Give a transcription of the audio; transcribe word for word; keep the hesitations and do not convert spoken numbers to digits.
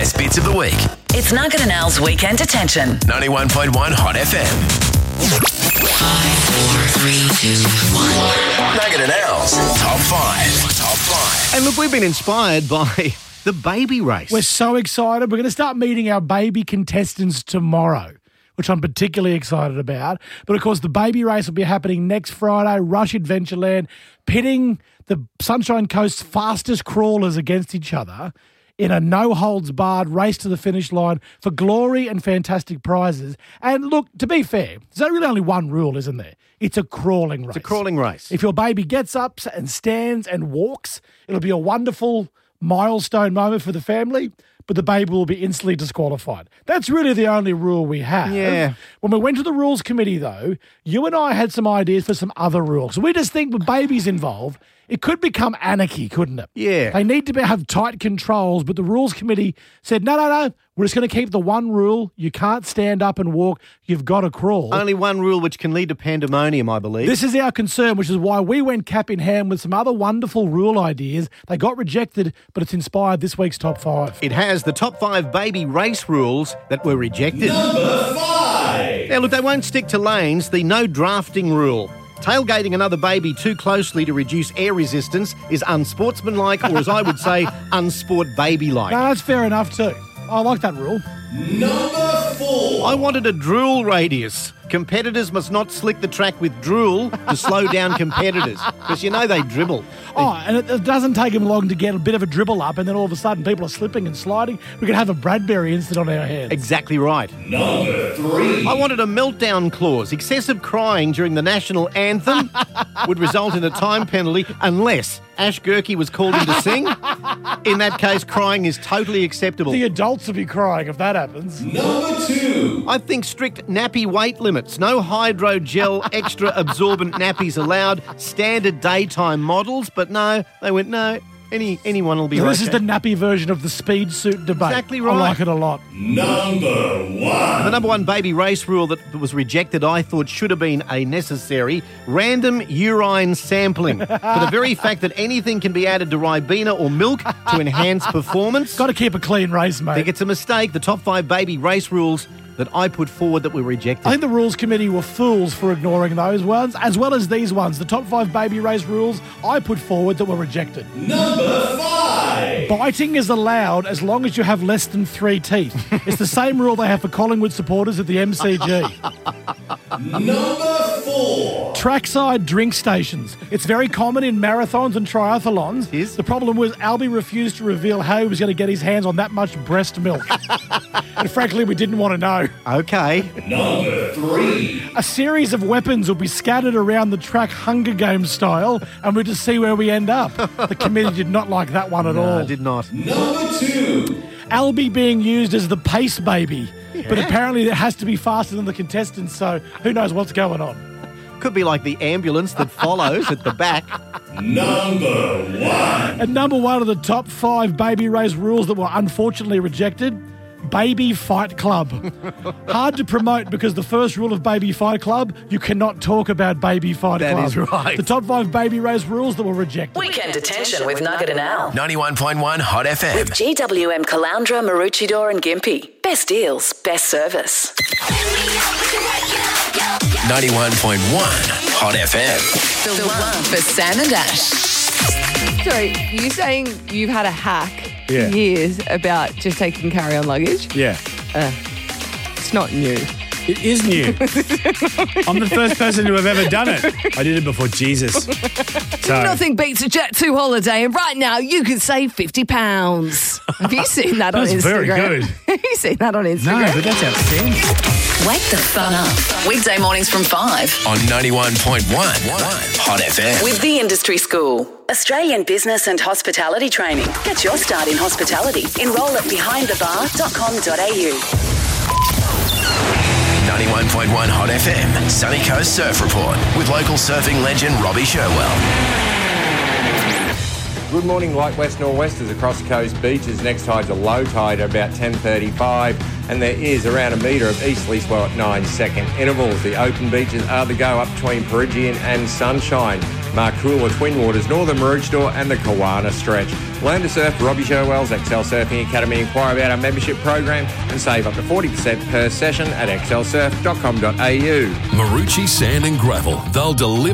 best bits of the week. It's Nugget and Al's Weekend Detention. ninety-one point one Hot F M. Five, four, three, two, one. Nugget and Al's Top five. Top five. And look, we've been inspired by the baby race. We're so excited. We're going to start meeting our baby contestants tomorrow, which I'm particularly excited about. But, of course, the baby race will be happening next Friday, Rush Adventureland, pitting the Sunshine Coast's fastest crawlers against each other in a no-holds-barred race to the finish line for glory and fantastic prizes. And, look, to be fair, there's really only one rule, isn't there? It's a crawling race. It's a crawling race. If your baby gets up and stands and walks, it'll be a wonderful milestone moment for the family, but the baby will be instantly disqualified. That's really the only rule we have. Yeah. When we went to the rules committee, though, you and I had some ideas for some other rules. We just think with babies involved, it could become anarchy, couldn't it? Yeah. They need to be, have tight controls, but the rules committee said, no, no, no, we're just going to keep the one rule. You can't stand up and walk. You've got to crawl. Only one rule which can lead to pandemonium, I believe. This is our concern, which is why we went cap in hand with some other wonderful rule ideas. They got rejected, but it's inspired this week's top five. It has the top five baby race rules that were rejected. Number five. Now, look, they won't stick to lanes. The no drafting rule. Tailgating another baby too closely to reduce air resistance is unsportsmanlike, or as I would say, unsport baby-like. No, that's fair enough too. I like that rule. Number four. I wanted a drool radius. Competitors must not slick the track with drool to slow down competitors, because you know they dribble. Oh, and it, it doesn't take them long to get a bit of a dribble up, and then all of a sudden people are slipping and sliding. We could have a Bradbury incident on our hands. Exactly right. Number three. I wanted a meltdown clause. Excessive crying during the national anthem would result in a time penalty unless Ash Gerke was called in to sing. In that case, crying is totally acceptable. The adults will be crying if that happens. Number two. I think strict nappy weight limits. No hydrogel extra absorbent nappies allowed. Standard daytime models. But no, they went, no, any anyone will be So okay. this is the nappy version of the speed suit debate. Exactly right. I like it a lot. Number one. The number one baby race rule that was rejected, I thought should have been a necessary random urine sampling. For the very fact that anything can be added to Ribena or milk to enhance performance. Got to keep a clean race, mate. I think it's a mistake. The top five baby race rules that I put forward that were rejected. I think the rules committee were fools for ignoring those ones, as well as these ones. The top five baby race rules I put forward that were rejected. Number five. Biting is allowed as long as you have less than three teeth. It's the same rule they have for Collingwood supporters at the M C G. Number four. Trackside drink stations. It's very common in marathons and triathlons. It is. The problem was Albie refused to reveal how he was going to get his hands on that much breast milk. And frankly, we didn't want to know. Okay. Number three. A series of weapons will be scattered around the track Hunger Games style, and we'll just see where we end up. The committee did not like that one at No, all. I did not. Number two. Albie being used as the pace baby. But apparently it has to be faster than the contestants, so who knows what's going on. Could be like the ambulance that follows at the back. Number one. And number one of the top five baby race rules that were unfortunately rejected, Baby Fight Club. Hard to promote because the first rule of Baby Fight Club, you cannot talk about Baby Fight That Club. is right. The top five baby race rules that were rejected. Weekend Detention with Nugget and Al. ninety-one point one Hot F M. With G W M Caloundra, Maroochydore and Gympie. Best deals, best service. ninety-one point one Hot F M. The one for Sam and Ash. Sorry, you saying you've had a hack Yeah. for years about just taking carry-on luggage? Yeah. It's not new. It is new. I'm the first person to have ever done it. I did it before Jesus. So, Nothing beats a Jet two holiday, and right now you can save fifty pounds. Have you seen that on That's Instagram? very good. Have you seen that on Instagram? no, but that's outstanding. Wake the fun up. Weekday mornings from five. On ninety-one point one Hot F M. With the Industry School. Australian Business and Hospitality Training. Get your start in hospitality. Enroll at behind the bar dot com dot a u. ninety-one point one Hot F M. Sunny Coast Surf Report with local surfing legend Robbie Sherwell. Good morning, light west nor'westers across coast beaches. Next tide's a low tide at about ten thirty-five, and there is around a metre of easterly swell at nine second intervals. The open beaches are the go up between Peregian and Sunshine. Marcoola, Twin Waters, Northern Maroochydore and the Kawana stretch. Learn to surf, Robbie Sherwell's Excel Surfing Academy. Inquire about our membership program and save up to forty percent per session at excel surf dot com dot a u. Marucci Sand and Gravel. They'll deliver